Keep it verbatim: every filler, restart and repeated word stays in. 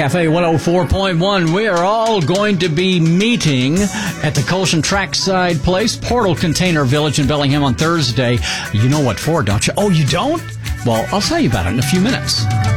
Cafe one oh four point one. We are all going to be meeting at the Colson Trackside Place, Portal Container Village in Bellingham on Thursday. You know what for, don't you? Oh, you don't? Well, I'll tell you about it in a few minutes.